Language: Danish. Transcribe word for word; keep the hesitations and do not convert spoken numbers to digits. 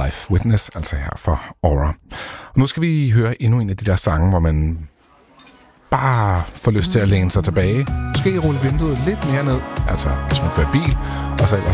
Life Witness, altså her for Aura. Og nu skal vi høre endnu en af de der sange, hvor man bare får lyst til at læne sig tilbage. Måske rulle vinduet lidt mere ned, altså hvis man kører bil, og så ellers